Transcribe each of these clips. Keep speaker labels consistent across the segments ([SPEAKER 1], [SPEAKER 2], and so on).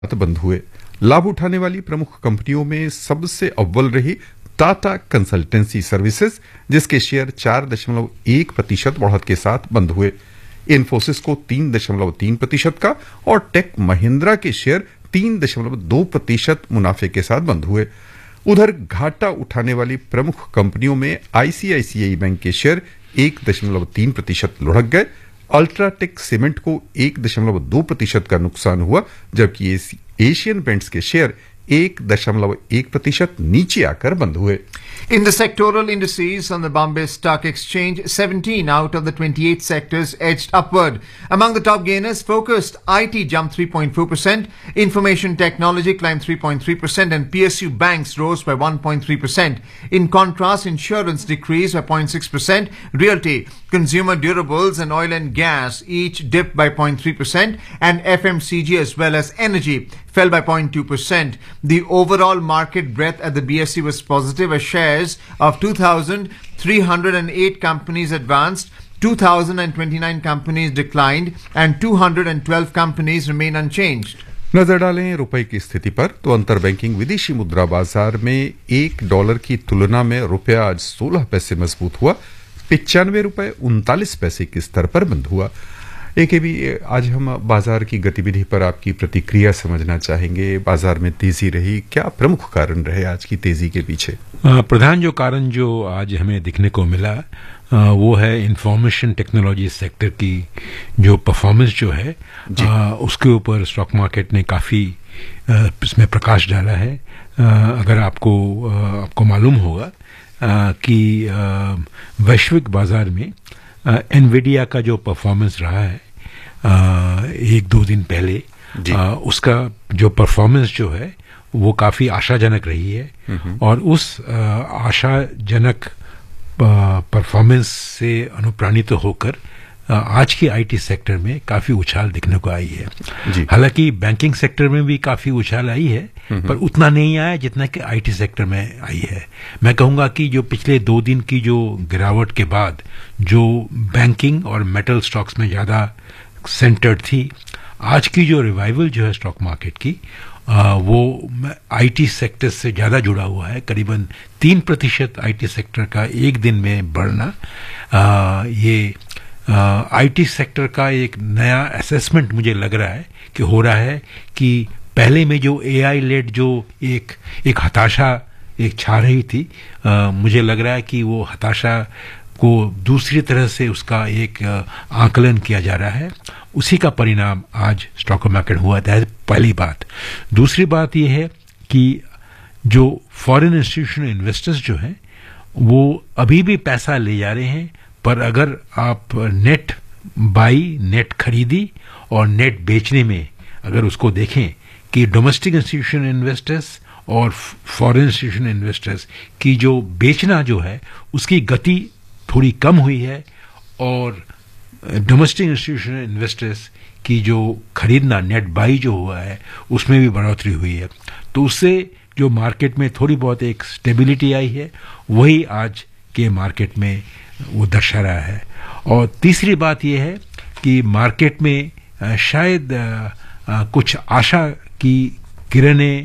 [SPEAKER 1] बंद हुए। लाभ उठाने वाली प्रमुख कंपनियों में सबसे अव्वल रही टाटा कंसल्टेंसी सर्विसेज, जिसके शेयर 4.1% बढ़त के साथ बंद हुए। इन्फोसिस को 3.3% का और टेक महिंद्रा के शेयर 3.2% मुनाफे के साथ बंद हुए। उधर घाटा उठाने वाली प्रमुख कंपनियों में आईसीआईसीआई बैंक के शेयर 1.3% लुढ़क गए। अल्ट्राटेक सीमेंट को 1.2% का नुकसान हुआ, जबकि एशियन पेंट्स के शेयर 1.1% नीचे आकर बंद हुए।
[SPEAKER 2] In the sectoral indices on the Bombay Stock Exchange, 17 out of the 28 sectors edged upward. Among the top gainers, focused IT jumped 3.4%, information technology climbed 3.3%, and PSU banks rose by 1.3%. In contrast, insurance decreased by 0.6%, realty, consumer durables, and oil and gas each dipped by 0.3%, and FMCG as well as energy fell by 0.2%. The overall market breadth at the BSE was positive as shares of 2,308 companies advanced, 2,029 companies declined, and 212 companies remain unchanged.
[SPEAKER 1] नजर डालें रुपए की स्थिति पर तो अंतर banking विदेशी मुद्रा बाजार में $1 की तुलना में रुपया आज 16 पैसे मजबूत हुआ, 95 रुपए 39 पैसे के स्तर पर बंद हुआ। एक भी आज हम बाजार की गतिविधि पर आपकी प्रतिक्रिया समझना चाहेंगे। बाजार में तेजी रही, क्या प्रमुख कारण रहे आज की तेजी के पीछे?
[SPEAKER 3] प्रधान जो कारण जो आज हमें दिखने को मिला वो है इंफॉर्मेशन टेक्नोलॉजी सेक्टर की जो परफॉर्मेंस जो है उसके ऊपर स्टॉक मार्केट ने काफी इसमें प्रकाश डाला है। अगर आपको मालूम होगा कि वैश्विक बाजार में एनवीडिया का जो परफॉर्मेंस रहा है एक दो दिन पहले उसका जो परफॉर्मेंस जो है वो काफी आशाजनक रही है और उस आशाजनक परफॉर्मेंस से अनुप्राणित होकर आज की आईटी सेक्टर में काफी उछाल दिखने को आई है। हालांकि बैंकिंग सेक्टर में भी काफी उछाल आई है पर उतना नहीं आया जितना कि आईटी सेक्टर में आई है। मैं कहूंगा कि जो पिछले 2 दिन की जो गिरावट के बाद जो बैंकिंग और मेटल स्टॉक्स में ज्यादा सेंटर्ड थी, आज की जो रिवाइवल जो है स्टॉक मार्केट की वो आईटी सेक्टर से ज्यादा जुड़ा हुआ है। करीबन 3% आईटी सेक्टर का एक दिन में बढ़ना ये आईटी सेक्टर का एक नया असेसमेंट मुझे लग रहा है कि हो रहा है कि पहले में जो एआई लेड जो एक हताशा एक छा रही थी, मुझे लग रहा है कि वो हताशा को दूसरी तरह से उसका एक आकलन किया जा रहा है। उसी का परिणाम आज स्टॉक मार्केट हुआ था। पहली बात। दूसरी बात यह है कि जो फॉरेन इंस्टीट्यूशनल इन्वेस्टर्स जो हैं वो अभी भी पैसा ले जा रहे हैं, पर अगर आप नेट बाई, नेट खरीदी और नेट बेचने में अगर उसको देखें कि डोमेस्टिक इंस्टीट्यूशनल इन्वेस्टर्स और फॉरेन इंस्टीट्यूशनल इन्वेस्टर्स की जो बेचना जो है उसकी गति थोड़ी कम हुई है और डोमेस्टिक इंस्टीट्यूशनल इन्वेस्टर्स की जो खरीदना नेट बाई जो हुआ है उसमें भी बढ़ोतरी हुई है। तो उससे जो मार्केट में थोड़ी बहुत एक स्टेबिलिटी आई है वही आज के मार्केट में वो दर्शा रहा है। और तीसरी बात यह है कि मार्केट में शायद कुछ आशा की किरणें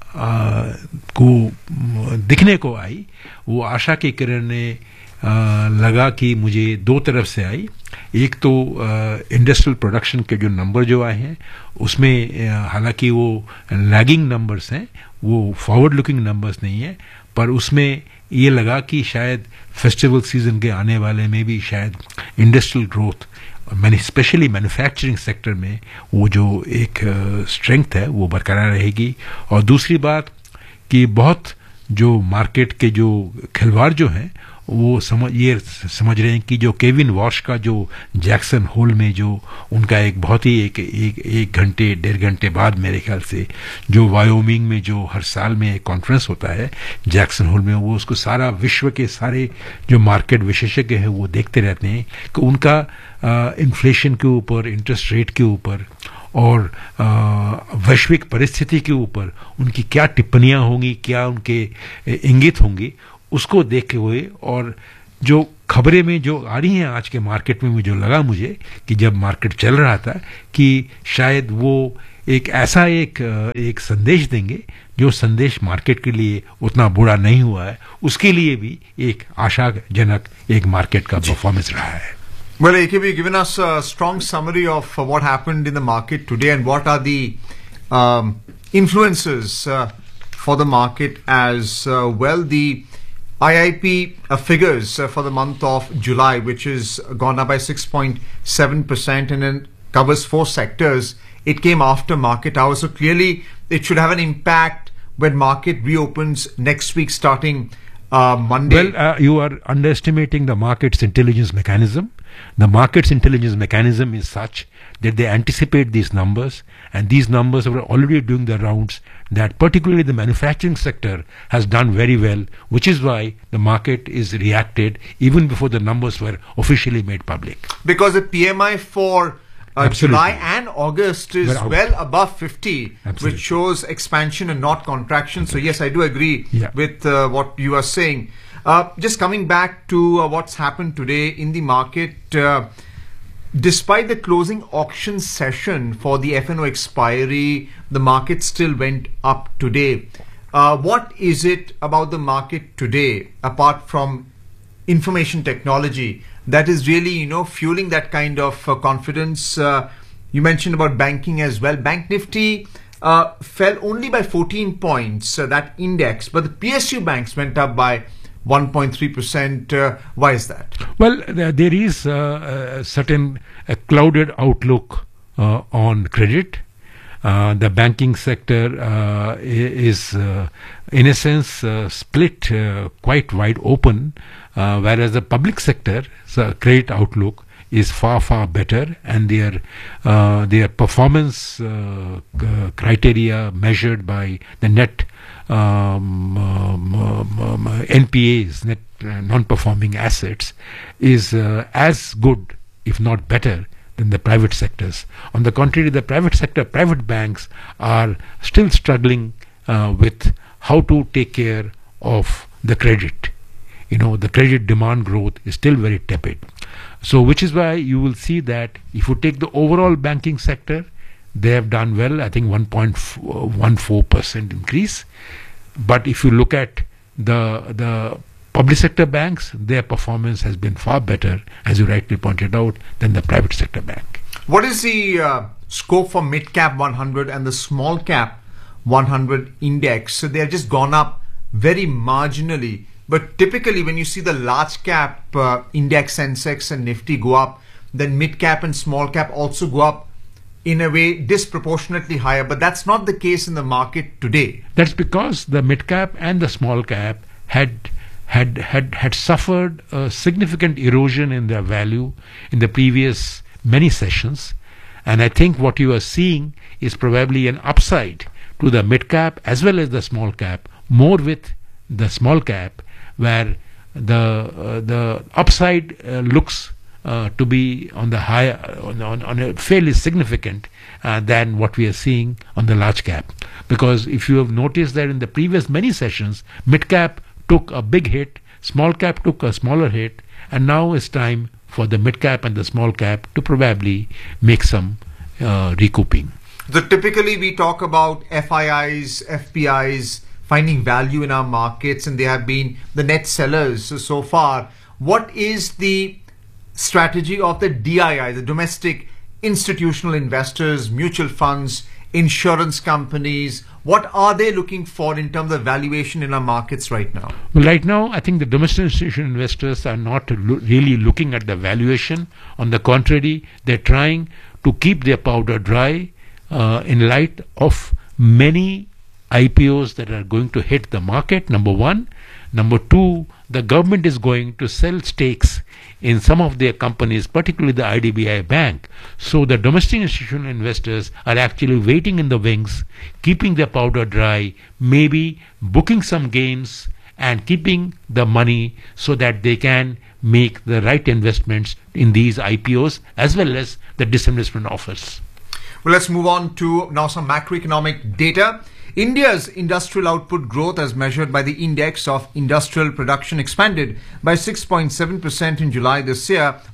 [SPEAKER 3] को दिखने को आई। वो आशा की किरणें लगा कि मुझे 2 तरफ से आई। एक तो इंडस्ट्रियल प्रोडक्शन के जो नंबर जो आए हैं उसमें हालांकि वो लैगिंग नंबर्स हैं, वो फॉरवर्ड लुकिंग नंबर्स नहीं है, पर उसमें ये लगा कि शायद फेस्टिवल सीजन के आने वाले में भी शायद industrial growth specially manufacturing sector में वो जो एक स्ट्रेंथ है वो बरकरार रहेगी। और दूसरी बात कि बहुत जो मार्केट के जो खिलवाड़ जो हैं वो समझ रहे हैं कि जो केविन वॉश का जो जैक्सन होल में जो उनका एक बहुत ही एक घंटे 1.5 घंटे बाद मेरे ख्याल से जो वायोमिंग में जो हर साल में एक कॉन्फ्रेंस होता है जैक्सन होल में, वो उसको सारा विश्व के सारे जो मार्केट विशेषज्ञ हैं वो देखते रहते हैं कि उनका इन्फ्लेशन के ऊपर, इंटरेस्ट रेट के ऊपर और वैश्विक परिस्थिति के ऊपर उनकी क्या टिप्पणियां होंगी, क्या उनके इंगित होंगे, उसको देखते हुए और जो खबरें में जो आ रही हैं आज के मार्केट में, मुझे लगा कि जब मार्केट चल रहा था कि शायद वो एक ऐसा एक संदेश देंगे जो संदेश मार्केट के लिए उतना बुरा नहीं हुआ है, उसके लिए भी एक आशाजनक एक मार्केट का परफॉर्मेंस रहा है.
[SPEAKER 2] Well, AK, you've given us a strong summary of what happened in the market today and what are the influences for the market as well. The IIP figures for the month of July, which is gone up by 6.7% and it covers 4 sectors. It came after market hours, so clearly it should have an impact when market reopens next week starting Monday.
[SPEAKER 3] Well, you are underestimating the market's intelligence mechanism. The market's intelligence mechanism is such that they anticipate these numbers, and these numbers are already doing the rounds, that particularly the manufacturing sector has done very well, which is why the market is reacted even before the numbers were officially made public.
[SPEAKER 2] Because the PMI for July and August is well above 50, which shows expansion and not contraction. So yes, I do agree with what you are saying. Just coming back to what's happened today in the market, despite the closing auction session for the F&O expiry, the market still went up today. What is it about the market today, apart from information technology, that is really, fueling that kind of confidence? You mentioned about banking as well. Bank Nifty fell only by 14 points, that index, but the PSU banks went up by 1.3%. Why is that?
[SPEAKER 3] Well, there is a certain clouded outlook on credit. The banking sector is, in a sense, split quite wide open, whereas the public sector's credit outlook is far, far better, and their performance criteria measured by the net NPAs, net non-performing assets, is as good, if not better, than the private sectors. On the contrary, the private sector, private banks are still struggling with how to take care of the credit. The credit demand growth is still very tepid. So, which is why you will see that if you take the overall banking sector, they have done well, I think 1.14% increase. But if you look at the public sector banks, their performance has been far better, as you rightly pointed out, than the private sector bank.
[SPEAKER 2] What is the scope for mid-cap 100 and the small-cap 100 index? So they have just gone up very marginally. But typically when you see the large-cap index, Sensex and Nifty go up, then mid-cap and small-cap also go up in a way disproportionately higher. But that's not the case in the market today.
[SPEAKER 3] That's because the mid-cap and the small-cap had suffered a significant erosion in their value in the previous many sessions, and I think what you are seeing is probably an upside to the mid cap as well as the small cap, more with the small cap, where the upside looks to be on the higher, on a fairly significant than what we are seeing on the large cap. Because if you have noticed that in the previous many sessions, mid cap took a big hit, small cap took a smaller hit, and now it's time for the mid cap and the small cap to probably make some recouping.
[SPEAKER 2] So typically we talk about FIIs, FPIs finding value in our markets, and they have been the net sellers so far. What is the strategy of the DII, the domestic institutional investors, mutual funds, insurance companies? What are they looking for in terms of valuation in our markets right now?
[SPEAKER 3] Well, right now, I think the domestic institutional investors are not really looking at the valuation. On the contrary, they're trying to keep their powder dry in light of many IPOs that are going to hit the market, number one. Number two, the government is going to sell stakes in some of their companies, particularly the IDBI Bank. So the domestic institutional investors are actually waiting in the wings, keeping their powder dry, maybe booking some gains and keeping the money so that they can make the right investments in these IPOs as well as the disinvestment offers.
[SPEAKER 2] Well, let's move on to now some macroeconomic data. India's industrial output growth as measured by the Index of Industrial Production expanded by 6.7% in July this year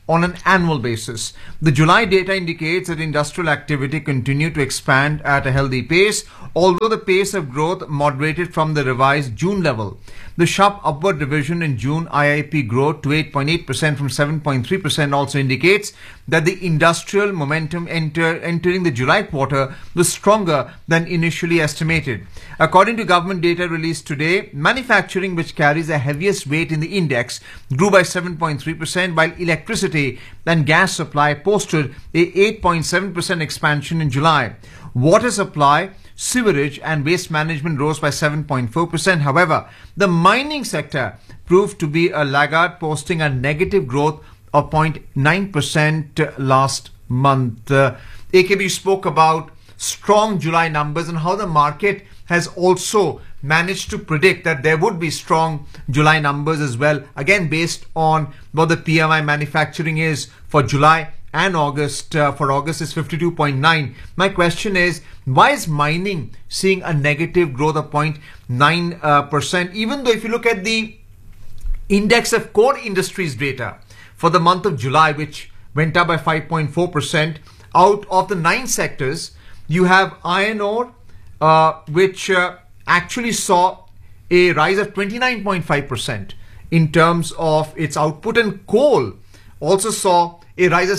[SPEAKER 2] on an annual basis. The July data indicates that industrial activity continued to expand at a healthy pace, although the pace of growth moderated from the revised June level. The sharp upward revision in June IIP growth to 8.8% from 7.3% also indicates that the industrial momentum entering the July quarter was stronger than initially estimated. According to government data released today, manufacturing, which carries the heaviest weight in the index, grew by 7.3%, while electricity and gas supply posted a 8.7% expansion in July. Water supply, sewerage and waste management rose by 7.4%. However, the mining sector proved to be a laggard, posting a negative growth of 0.9% last month. AKB spoke about strong July numbers and how the market has also managed to predict that there would be strong July numbers as well, again based on what the PMI manufacturing is for July and August. For August is 52.9. My question is, why is mining seeing a negative growth of 0.9%, even though if you look at the index of core industries data for the month of July, which went up by 5.4%, out of the 9 sectors, you have iron ore, which actually saw a rise of 29.5% in terms of its output, and coal also saw a rise of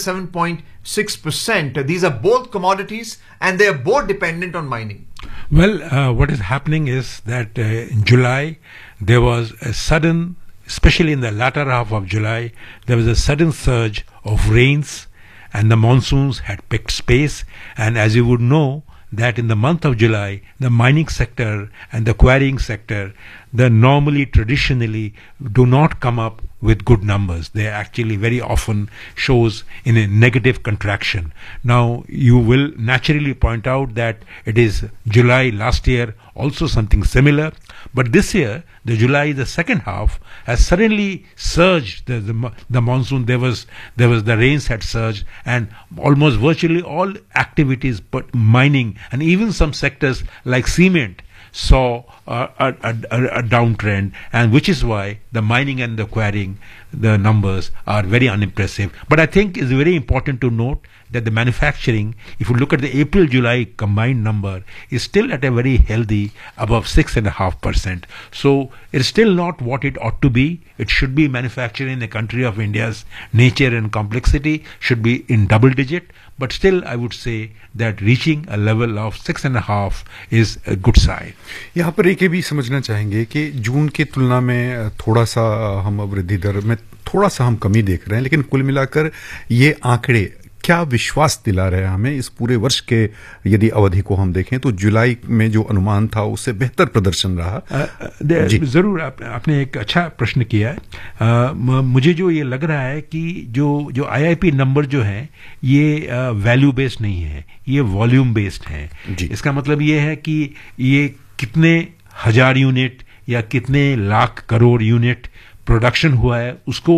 [SPEAKER 2] 7.6%. These are both commodities and they are both dependent on mining.
[SPEAKER 3] Well, what is happening is that in July there was a sudden, especially in the latter half of July, there was a sudden surge of rains and the monsoons had picked pace. And as you would know, that in the month of July, the mining sector and the quarrying sector, they normally traditionally do not come up with good numbers. They actually very often shows in a negative contraction. Now, you will naturally point out that it is July last year also something similar, but this year, the July, the second half, has suddenly surged. The monsoon, there was the rains had surged, and almost virtually all activities, but mining and even some sectors like cement saw a downtrend, and which is why the mining and the quarrying, the numbers are very unimpressive. But I think it's very important to note that the manufacturing, if you look at the April-July combined number, is still at a very healthy above 6.5%. So it's still not what it ought to be. It should be manufacturing in a country of India's nature and complexity, should be in double digit. But still, I would say that reaching a level of 6.5 is a good sign.
[SPEAKER 1] यहाँ पर एक भी समझना चाहेंगे कि जून की तुलना में थोड़ा सा हम वृद्धि दर में थोड़ा सा हम कमी देख रहे हैं, लेकिन कुल मिलाकर ये आंकड़े क्या विश्वास दिला रहे हैं हमें इस पूरे वर्ष के यदि अवधि को हम देखें तो जुलाई में जो अनुमान था उससे बेहतर प्रदर्शन रहा।
[SPEAKER 3] जरूर आपने एक अच्छा प्रश्न किया है। मुझे जो ये लग रहा है कि जो आईआईपी नंबर जो है ये वैल्यू बेस्ड नहीं है, ये वॉल्यूम बेस्ड है। इसका मतलब ये है कि ये कितने हजार यूनिट या कितने लाख करोड़ यूनिट प्रोडक्शन हुआ है उसको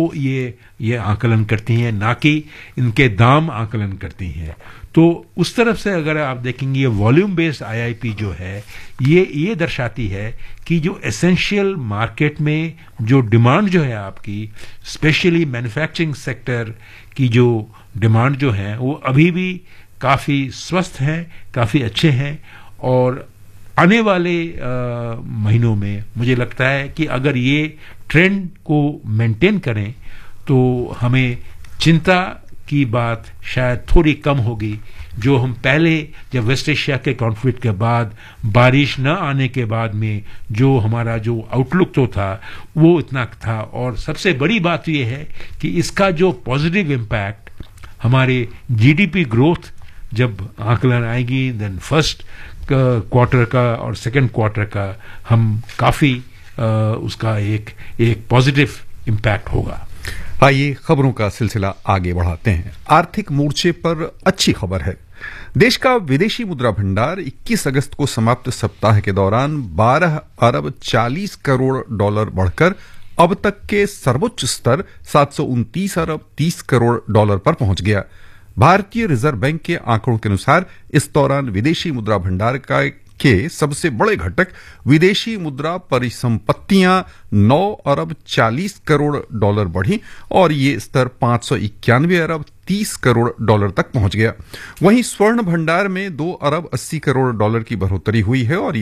[SPEAKER 3] ये आकलन करती हैं, ना कि इनके दाम आकलन करती हैं। तो उस तरफ से अगर आप देखेंगे ये वॉल्यूम बेस्ड आईआईपी जो है ये दर्शाती है कि जो एसेंशियल मार्केट में जो डिमांड जो है आपकी, स्पेशली मैन्युफैक्चरिंग सेक्टर की जो डिमांड जो है वो अभी भी काफ़ी स्वस्थ है, काफ़ी अच्छे हैं। और आने वाले महीनों में मुझे लगता है कि अगर ये ट्रेंड को मेंटेन करें तो हमें चिंता की बात शायद थोड़ी कम होगी। जो हम पहले जब वेस्ट एशिया के कॉन्फ्लिक्ट के बाद बारिश न आने के बाद में जो हमारा जो आउटलुक तो था वो इतना था, और सबसे बड़ी बात ये है कि इसका जो पॉजिटिव इम्पैक्ट हमारे जीडीपी ग्रोथ जब आकलन आएगी, देन फर्स्ट क्वार्टर का और सेकंड क्वार्टर का हम काफी उसका एक पॉजिटिव इम्पैक्ट होगा।
[SPEAKER 1] आइए खबरों का सिलसिला आगे बढ़ाते हैं। आर्थिक मोर्चे पर अच्छी खबर है। देश का विदेशी मुद्रा भंडार 21 अगस्त को समाप्त सप्ताह के दौरान 12 अरब 40 करोड़ डॉलर बढ़कर अब तक के सर्वोच्च स्तर 729 अरब 30 करोड़ डॉलर पर पहुंच गया। भारतीय रिजर्व बैंक के आंकड़ों के अनुसार इस दौरान विदेशी मुद्रा भंडार के सबसे बड़े घटक विदेशी मुद्रा परिसंपत्तियां 9 अरब 40 करोड़ डॉलर बढ़ी और ये स्तर 591 अरब 30 करोड़ डॉलर तक पहुंच गया। वहीं स्वर्ण भंडार में 2 अरब 80 करोड़ डॉलर की बढ़ोतरी हुई है और